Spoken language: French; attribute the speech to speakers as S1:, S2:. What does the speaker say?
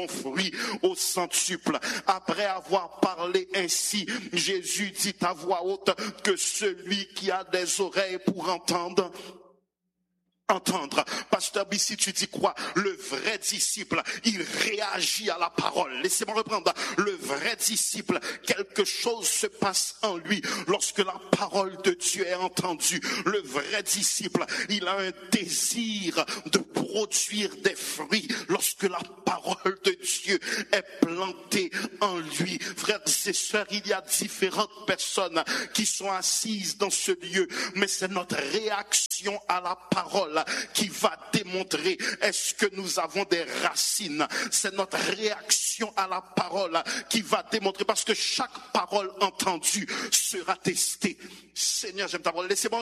S1: bon fruit au centuple. Après avoir parlé ainsi, Jésus dit à voix haute que celui qui a des oreilles pour entendre. Pasteur Bissi, tu dis quoi? Le vrai disciple, il réagit à la parole. Laissez-moi reprendre. Le vrai disciple, quelque chose se passe en lui lorsque la parole de Dieu est entendue. Le vrai disciple, il a un désir de produire des fruits lorsque la parole de Dieu est plantée en lui. Frères et sœurs, il y a différentes personnes qui sont assises dans ce lieu, mais c'est notre réaction à la parole qui va démontrer est-ce que nous avons des racines. C'est notre réaction à la parole qui va démontrer, parce que chaque parole entendue sera testée. Seigneur, j'aime ta parole. Laissez-moi